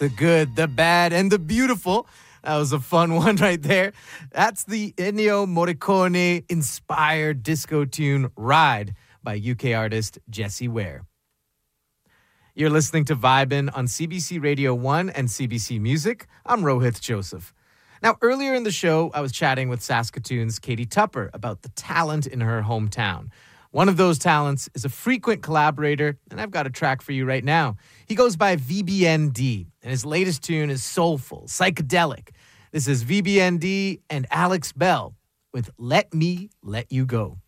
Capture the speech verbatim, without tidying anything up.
The good, the bad, and the beautiful. That was a fun one right there. That's the Ennio Morricone-inspired disco tune Ride by U K artist Jessie Ware. You're listening to Vibin' on C B C Radio one and C B C Music. I'm Rohith Joseph. Now, earlier in the show, I was chatting with Saskatoon's Katie Tupper about the talent in her hometown. One of those talents is a frequent collaborator, and I've got a track for you right now. He goes by V B N D, and his latest tune is soulful, psychedelic. This is V B N D and Alex Bell with Let Me Let You Go.